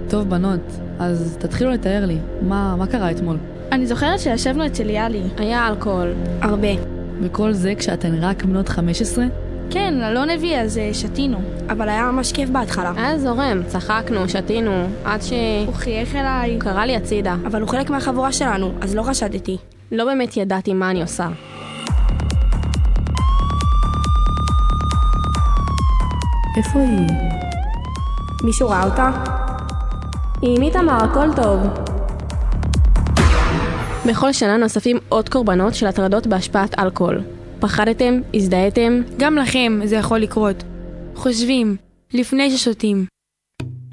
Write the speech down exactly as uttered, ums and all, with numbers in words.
טוב בנות, אז תתחילו לתאר לי, מה, מה קרה אתמול? אני זוכרת שישבנו אצל יאלי. היה אלכוהול. הרבה. וכל זה כשאתן רק בנות חמש עשרה? כן, אלון הביא, אז שתינו. אבל היה ממש כיף בהתחלה. היה זורם, צחקנו, שתינו, עד ש... הוא חייך אליי. הוא קרא לי הצידה. אבל הוא חלק מהחבורה שלנו, אז לא חשדתי. לא באמת ידעתי מה אני עושה. איפה היא? מישהו ראה אותה? היא עם איתמר, הכל טוב. בכל שנה נוספים עוד קורבנות של הטרדות בהשפעת אלכוהול. פחדתם? הזדהיתם? גם לכם זה יכול לקרות. חושבים, לפני ששותים.